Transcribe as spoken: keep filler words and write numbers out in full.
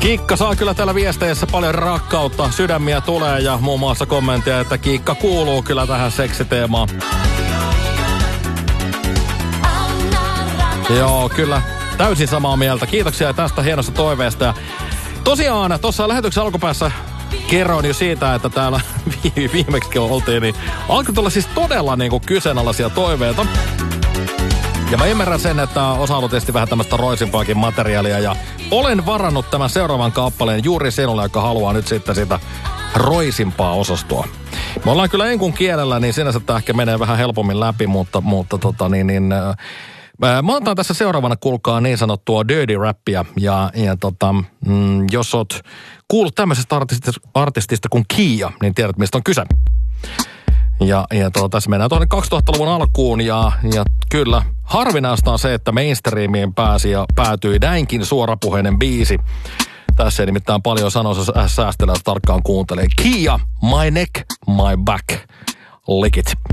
Kiikka saa kyllä täällä viesteissä paljon rakkautta, sydämiä tulee ja muun muassa kommenttia, että Kiikka kuuluu kyllä tähän seksiteemaan. Joo, kyllä. Täysin samaa mieltä. Kiitoksia tästä hienosta toiveesta. Ja tosiaan, tuossa lähetyksen alkupäässä kerroin jo siitä, että täällä viimeksi oltiin, niin alkoi tulla siis todella niin kuin kyseenalaisia toiveita. Ja mä ymmärrän sen, että osa on tietysti vähän tämmöistä roisimpaakin materiaalia. Ja olen varannut tämän seuraavan kappaleen juuri sinulle, joka haluaa nyt sitten sitä roisimpaa osastoa. Me ollaan kyllä enkun kielellä, niin sinänsä tämä ehkä menee vähän helpommin läpi, mutta, mutta tota niin, niin mä otan tässä seuraavana kuulkaa niin sanottua dirty rappia. Ja, ja tota, mm, jos oot kuullut tämmöisestä artistista, artistista kuin Kia, niin tiedät mistä on kyse. Ja, ja tuo, tässä mennään tuonne kaksituhattaluvun alkuun ja, ja kyllä harvinaista on se, että mainstreamiin pääsi ja päätyi näinkin suorapuheinen biisi. Tässä ei nimittäin paljon sanoa, säästellä, jos tarkkaan kuuntelee. Kia, my neck, my back, lick it.